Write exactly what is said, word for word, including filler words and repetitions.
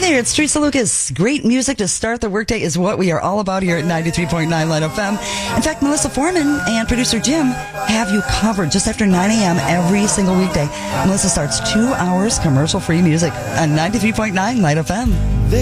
there, it's Teresa Lucas. Great music to start the workday is what we are all about here at ninety-three point nine Light F M. In fact, Melissa Foreman and producer Jim have you covered just after nine a.m. every single weekday. Melissa starts two hours commercial-free music on ninety-three point nine Light F M.